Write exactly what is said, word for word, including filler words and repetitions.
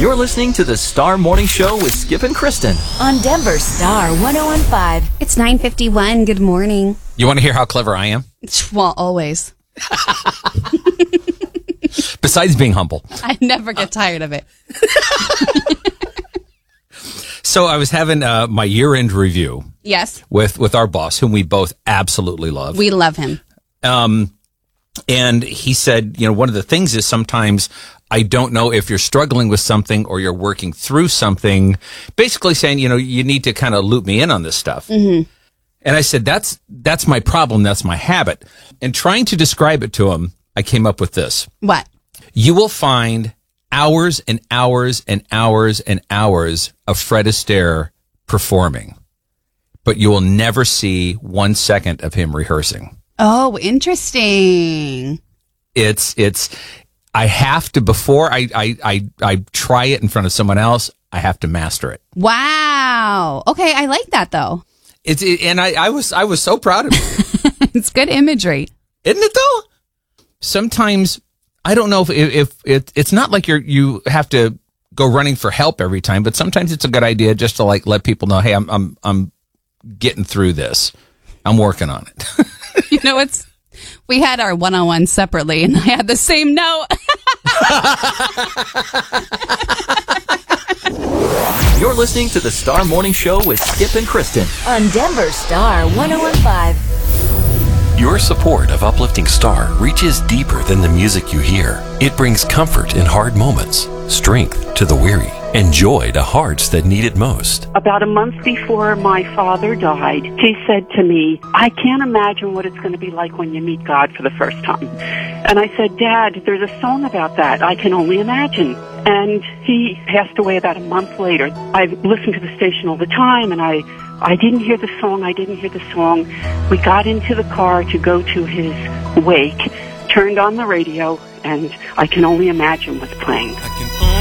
You're listening to the Star Morning Show with Skip and Kristen on Denver Star one oh one point five. It's nine fifty-one. Good morning. You want to hear how clever I am? Well, always. Besides being humble. I never get tired of it. So I was having uh, my year-end review. Yes. With, with our boss, whom we both absolutely love. We love him. Um, and he said, you know, one of the things is sometimes I don't know if you're struggling with something or you're working through something, basically saying, you know, you need to kind of loop me in on this stuff. Mm-hmm. And I said, that's, that's my problem. That's my habit. And trying to describe it to him, I came up with this. What? You will find hours and hours and hours and hours of Fred Astaire performing, but you will never see one second of him rehearsing. Oh, interesting. It's, it's, I have to, before I, I, I, I try it in front of someone else, I have to master it. Wow. Okay. I like that though. It's, it, and I, I was, I was so proud of it. It's good imagery. Isn't it though? Sometimes, I don't know if, if, if it, it's not like you're, you have to go running for help every time, but sometimes it's a good idea just to like let people know, hey, I'm, I'm, I'm getting through this. I'm working on it. You know, it's, we had our one-on-one separately and I had the same note. You're listening to the Star Morning Show with Skip and Kristen on Denver Star one oh one point five. Your support of Uplifting Star reaches deeper than the music you hear. It brings comfort in hard moments, strength to the weary, and joy to hearts that need it most. About a month before my father died, he said to me, I can't imagine what it's going to be like when you meet God for the first time. And I said, Dad, there's a song about that. I can only imagine. And he passed away about a month later. I listened to the station all the time, and I, I didn't hear the song. I didn't hear the song. We got into the car to go to his wake, turned on the radio, and I Can Only Imagine was playing. I can